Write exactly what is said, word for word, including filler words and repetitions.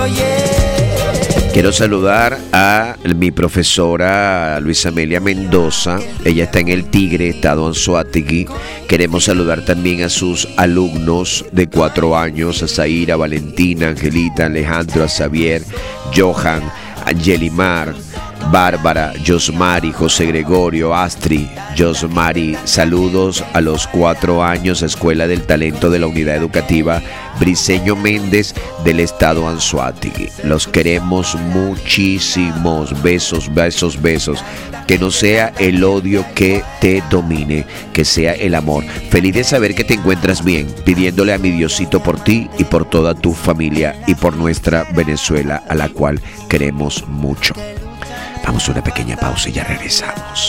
Quiero saludar a mi profesora Luisa Amelia Mendoza. Ella está en el Tigre, estado Anzoátegui. Queremos saludar también a sus alumnos de cuatro años, a Zaira, Valentina, Angelita, Alejandro, a Xavier, Johan, Angelimar, Bárbara, Josmari, José Gregorio, Astri, Josmari. Saludos a los cuatro años, Escuela del Talento de la Unidad Educativa Briceño Méndez del estado Anzoátegui. Los queremos muchísimos. Besos, besos, besos. Que no sea el odio que te domine, que sea el amor. Feliz de saber que te encuentras bien, pidiéndole a mi Diosito por ti y por toda tu familia y por nuestra Venezuela, a la cual queremos mucho. Vamos a una pequeña pausa y ya regresamos.